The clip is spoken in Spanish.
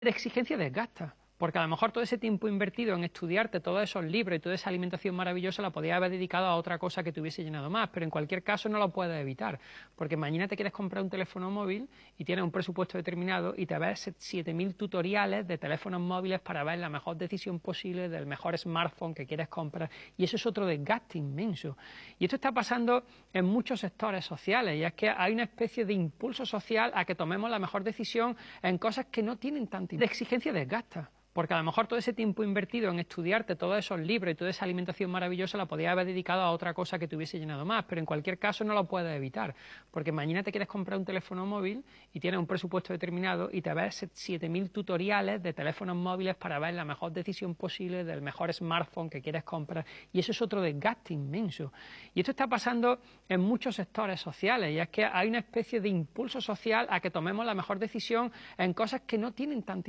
de exigencia desgasta, porque a lo mejor todo ese tiempo invertido en estudiarte todos esos libros y toda esa alimentación maravillosa la podías haber dedicado a otra cosa que te hubiese llenado más, pero en cualquier caso no lo puedes evitar, porque mañana te quieres comprar un teléfono móvil y tienes un presupuesto determinado y te ves 7000 tutoriales de teléfonos móviles para ver la mejor decisión posible del mejor smartphone que quieres comprar, y eso es otro desgaste inmenso. Y esto está pasando en muchos sectores sociales, y es que hay una especie de impulso social a que tomemos la mejor decisión en cosas que no tienen tanta exigencia desgasta. Porque a lo mejor todo ese tiempo invertido en estudiarte todos esos libros y toda esa alimentación maravillosa la podías haber dedicado a otra cosa que te hubiese llenado más, pero en cualquier caso no lo puedes evitar, porque mañana te quieres comprar un teléfono móvil y tienes un presupuesto determinado y te ves 7000 tutoriales de teléfonos móviles para ver la mejor decisión posible del mejor smartphone que quieres comprar, y eso es otro desgaste inmenso. Y esto está pasando en muchos sectores sociales, y es que hay una especie de impulso social a que tomemos la mejor decisión en cosas que no tienen tanta